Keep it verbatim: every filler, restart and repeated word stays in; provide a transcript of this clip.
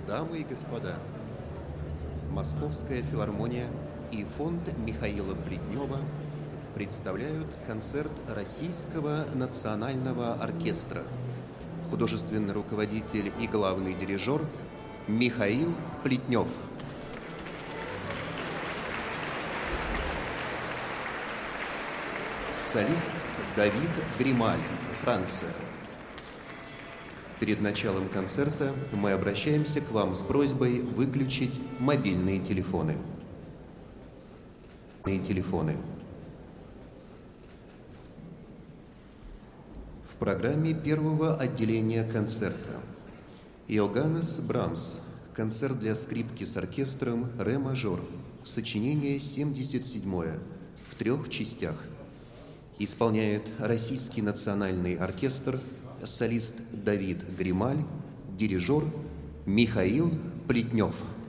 Дамы и господа, Московская филармония и фонд Михаила Плетнева представляют концерт Российского национального оркестра. Художественный руководитель и главный дирижер Михаил Плетнев. Солист Давид Грималь, Франция. Перед началом концерта мы обращаемся к вам с просьбой выключить мобильные телефоны. телефоны. В программе первого отделения концерта Йоганнес Брамс. Концерт для скрипки с оркестром ре мажор. Сочинение семьдесят седьмое в трех частях. Исполняет Российский национальный оркестр, солист Давид Грималь, дирижер Михаил Плетнев.